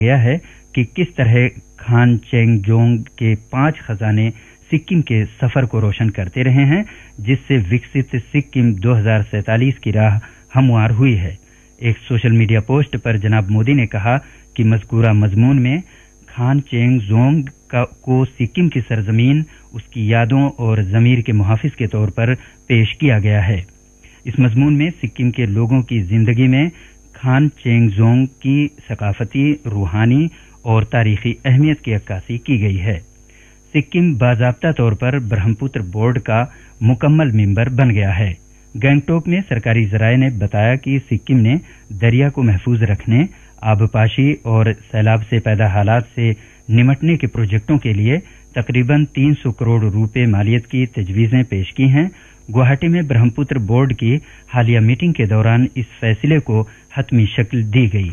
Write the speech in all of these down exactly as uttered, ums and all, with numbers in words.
गया है कि किस तरह खान चेंगजोंग के पांच खजाने सिक्किम के सफर को रोशन करते रहे हैं, जिससे विकसित सिक्किम दो हज़ार सैंतालीस की राह हमवार हुई है। एक सोशल मीडिया पोस्ट पर जनाब मोदी ने कहा कि मज़कूरा मजमून में खान चेंगजोंग को सिक्किम की सरजमीन, उसकी यादों और ज़मीर के मुहाफिज के तौर पर पेश किया गया है। इस मजमून में सिक्किम के लोगों की जिंदगी में खान चेंगजोंग की सकाफती, रूहानी और तारीखी अहमियत की अक्कासी की गई है। सिक्किम बाज़ाब्ता तौर पर ब्रह्मपुत्र बोर्ड का मुकम्मल मेंबर बन गया है। गैंगटोक में सरकारी ज़राए ने बताया कि सिक्किम ने दरिया को महफूज रखने, आबपाशी और सैलाब से पैदा हालात से निमटने के प्रोजेक्टों के लिए तकरीबन तीन सौ करोड़ रुपए मालियत की तजवीज़ें पेश की हैं। गुवाहाटी में ब्रह्मपुत्र बोर्ड की हालिया मीटिंग के दौरान इस फैसले को हतमी शक्ल दी गई।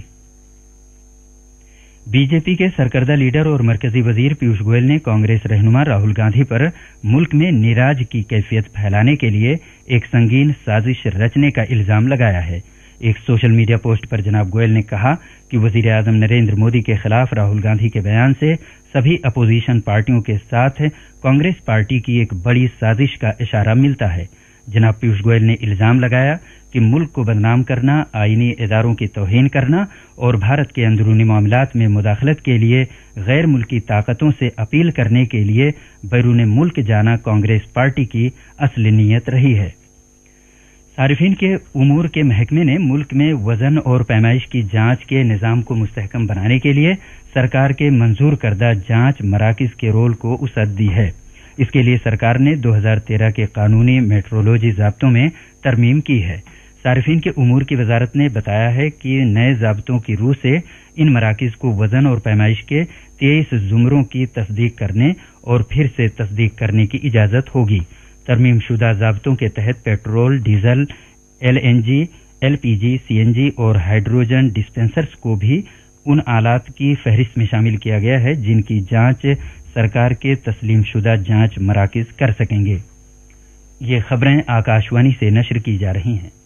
बीजेपी के सरकर्दा लीडर और मरकजी वजीर पीयूष गोयल ने कांग्रेस रहनुमा राहुल गांधी पर मुल्क में निराज की कैफियत फैलाने के लिए एक संगीन साजिश रचने का इल्जाम लगाया है। एक सोशल मीडिया पोस्ट पर जनाब गोयल ने कहा कि वजीर आजम नरेंद्र मोदी के खिलाफ राहुल गांधी के बयान से सभी अपोजिशन पार्टियों के साथ कांग्रेस पार्टी की एक बड़ी साजिश का इशारा मिलता है। जनाब पीयूष गोयल ने इल्जाम लगाया कि मुल्क को बदनाम करना, आईनी इदारों की तौहीन करना और भारत के अंदरूनी मामलात में मुदाखलत के लिए गैर मुल्की ताकतों से अपील करने के लिए बैरून मुल्क जाना कांग्रेस पार्टी की असली नीयत रही है। सारिफीन के उमूर के महकमे ने मुल्क में वजन और पैमाइश की जांच के निज़ाम को मुस्तहकम बनाने के लिए सरकार के मंजूर करदा जांच मराकिज के रोल को वसअत दी है। इसके लिए सरकार ने दो हज़ार तेरह के कानूनी मेट्रोलॉजी ज़ाब्तों में तरमीम की है। सारिफीन के उमूर की वजारत ने बताया है कि नए ज़ाब्तों की रूह से इन मराकिज को वजन और पैमाइश के तेईस जुमरों की तस्दीक करने और फिर से तस्दीक करने की इजाज़त होगी। तरमीम शुदा ज़ाब्तों के तहत petrol, diesel, LNG, LPG, CNG और हाइड्रोजन डिस्पेंसर्स को भी उन आलात की फहरिस्त में शामिल किया गया है जिनकी जांच सरकार के तस्लीम शुदा जांच मराकिज कर सकेंगे। ये खबरें आकाशवाणी से नशर की जा रही हैं।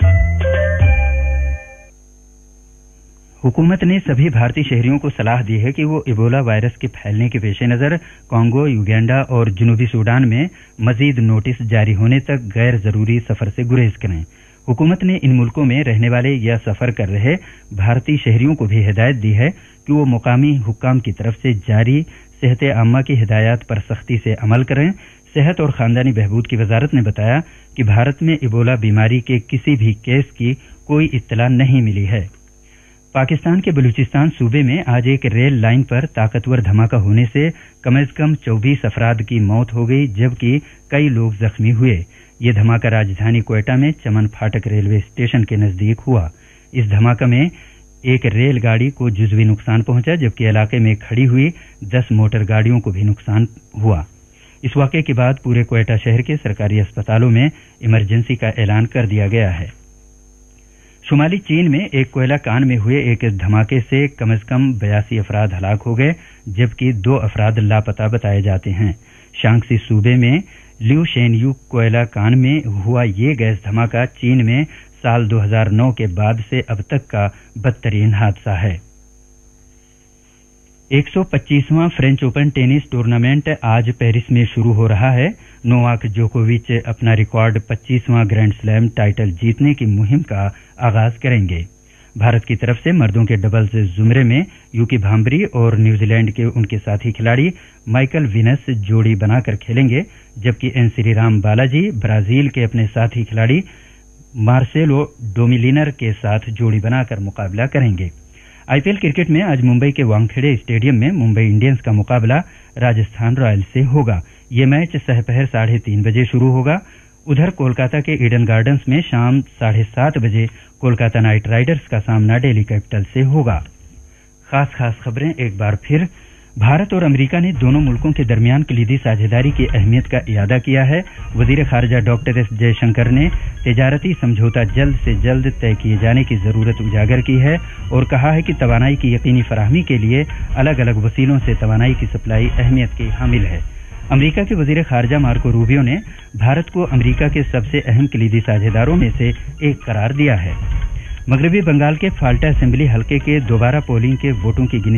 हुकूमत ने सभी भारतीय शहरियों को सलाह दी है कि वो इबोला वायरस के फैलने के पेश नज़र कांगो, युगांडा और जनूबी सूडान में मजीद नोटिस जारी होने तक गैर जरूरी सफर से गुरेज करें। हुकूमत ने इन मुल्कों में रहने वाले या सफर कर रहे भारतीय शहरियों को भी हिदायत दी है कि वो मुकामी हुक्काम की तरफ से जारी सेहत आम्मा की हिदायत पर सख्ती से अमल करें। सेहत और खानदानी बहबूद की वजारत ने बताया कि भारत में इबोला बीमारी के किसी भी केस की कोई इत्तला नहीं मिली है। पाकिस्तान के बलूचिस्तान सूबे में आज एक रेल लाइन पर ताकतवर धमाका होने से कम से कम चौबीस अफराद की मौत हो गई, जबकि कई लोग जख्मी हुए। ये धमाका राजधानी क्वेटा में चमन फाटक रेलवे स्टेशन के नजदीक हुआ। इस धमाका में एक रेलगाड़ी को जुज़वी नुकसान पहुंचा, जबकि इलाके में खड़ी हुई दस मोटर गाड़ियों को भी नुकसान हुआ। इस वाक़े के बाद पूरे क्वेटा शहर के सरकारी अस्पतालों में इमरजेंसी का ऐलान कर दिया गया है। शुमाली चीन में एक कोयला कान में हुए एक धमाके से कम से कम बयासी अफराद हलाक हो गए, जबकि दो अफराद लापता बताए जाते हैं। शांगसी सूबे में ल्यू शेनयू कोयला कान में हुआ ये गैस धमाका चीन में साल दो हज़ार नौ के बाद से अब तक का बदतरीन हादसा है। एक सौ पच्चीसवां फ्रेंच ओपन टेनिस टूर्नामेंट आज पेरिस में शुरू हो रहा है। नोवाक जोकोविच अपना रिकॉर्ड पच्चीसवां ग्रैंड स्लैम टाइटल जीतने की मुहिम का आगाज करेंगे। भारत की तरफ से मर्दों के डबल्स जुमरे में यूकी भांबरी और न्यूजीलैंड के उनके साथी खिलाड़ी माइकल विनस जोड़ी बनाकर खेलेंगे, जबकि एन श्रीराम बालाजी ब्राजील के अपने साथी खिलाड़ी मार्सेलो डोमिलिनर के साथ जोड़ी बनाकर मुकाबला करेंगे। आईपीएल क्रिकेट में आज मुंबई के वानखेड़े स्टेडियम में मुंबई इंडियंस का मुकाबला राजस्थान रॉयल्स से होगा। ये मैच सहपहर साढ़े तीन बजे शुरू होगा। उधर कोलकाता के ईडन गार्डन्स में शाम साढ़े सात बजे कोलकाता नाइट राइडर्स का सामना दिल्ली कैपिटल से होगा। खास खास खबरें एक बार फिर। भारत और अमेरिका ने दोनों मुल्कों के दरमियान कलीदी साझेदारी की अहमियत का इयादा किया है। वजीर खारजा डॉक्टर एस जयशंकर ने तिजारती समझौता जल्द से जल्द तय किए जाने की जरूरत उजागर की है और कहा है कि तवानाई की यकीनी फराहमी के लिए अलग अलग वसीलों से तवानाई की सप्लाई अहमियत की हामिल है। अमेरिका के वजीर खारजा मार्को रूबियो ने भारत को अमेरिका के सबसे अहम कलीदी साझेदारों में से एक करार दिया है। मगरबी बंगाल के फाल्टा असेंबली हलके के दोबारा पोलिंग के वोटों की गिनती